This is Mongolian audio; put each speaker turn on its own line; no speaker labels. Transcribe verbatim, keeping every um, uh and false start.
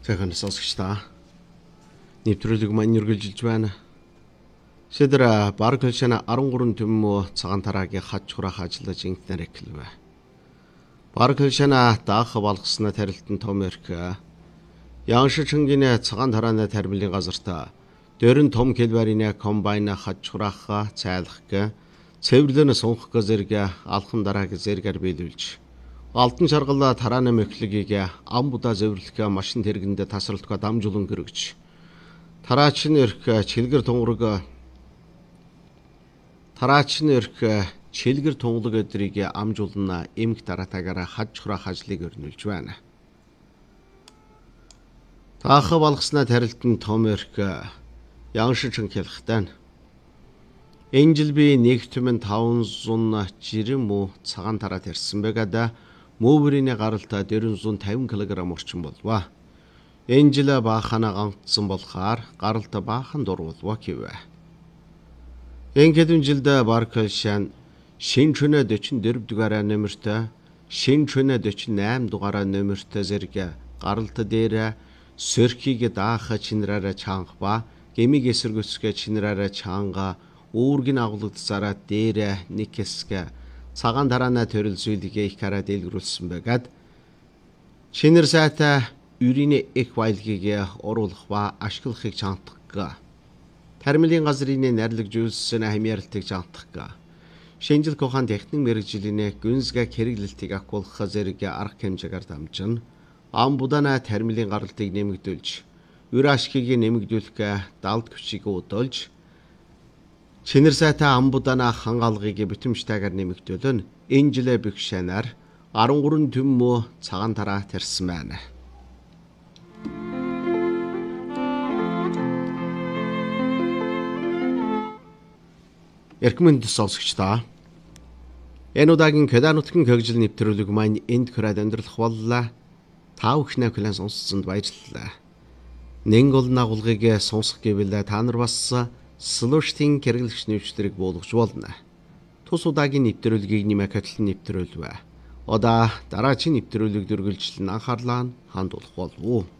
Сайхан сонсогчдаа нэвтрүүлэг маань үргэлжилж байна. Сэдра Барклшана арван гурван төмөө цагаан тараагийн хаж хураах ажиллаж инкнэр эхлэв. Барклшана даах балгаснаа тарилтан том эрх Яншичингийн цагаан тарааны тармилын газартаа дөрөн том хэлбэрийн комбайн хаж хураах цайлах цэвэрлэн сунхах зэрэг алхан дарааг зэрэгээр биелүүлж Алтан шаргал тарааны мэхлэгийг ам будаа зэвэрлэх машин тэргэндээ тасралтгүй дамжуулан гэрэгч тараачин эрх чилгэр тунгараг тараачин эрх чилгэр тунгалаг өдрийг амжуулна эмх дараатаагаараа хаж хураах ажлыг өрнүүлж байна. Таах балгаснаа тарилтан том эрх Яншичин хэлэхтэн энэ жил би нэг түмэн таван зуун жирэн муу цагаан тараа тарьсан байгаад мөөврийн гаралтай дөрвөн тавин килограмм орчим болваа. Энэ жил баахана гангтсан болохоор гаралтай баахан дурвуулва гэвэ. Энэ хэдэн жилд Барклшан шин чөнө дөчин дөрв дугаараа нөмөртэй, шин чөнө дөчин найм дугаараа нөмөртэй зэрэг гаралтай дээр сөрхийг даах чинраараа чанга ба гэмиг эсэргүүцгээ чинраараа чанга үүргийн агуулгадсараа дээр нэг хэсэг цагаан тараана төрөл зүйлгээ их хараа дэлгэрүүлсэн байгаад чинэр сайтай үрийн их байлгийг оруулах ба ашиглахыг чантах. Тармилын газрын найрлаг зүйлсэн хамьяалтыг чантах. Шинжил кохан техник мэрэгжлийн гүнзгий хэрэглэлтийг ахуулах зэрэг арга хэмжээгээр дамжин ам будана тармилын гаралтыг нэмэгдүүлж, үр ашгийг нэмэгдүүлэх далд хүчийг удолж Чинэр сайтай ам будана хангаалгыг битэмжтэйгээр нэмэгдүүлэн энэ жилээ бигшэнаар арван гурван төмөө цагаан тараа тарьсан байна. Эрхмэнд сонсогчдаа энэ удаагийн Кеда нутгийн хөгжил нэвтрүүлэг маань энд хүрээд өндөрлөх боллоо. Та бүхнээ хүлээн сонссонд баярлалаа. Нэн гол нагуулгыг сонсох гэвэл та нар бас Слуштын хэрэглэгч нэвчлэрийг буулгаж болно. Тус удаагийн нэвтрүүлгийг нэмэх хөтлөн нэвтрүүлвэ. Одоо дараагийн нэвтрүүлэг дүргэлжлэн анхаарлаа хандуулах болов уу?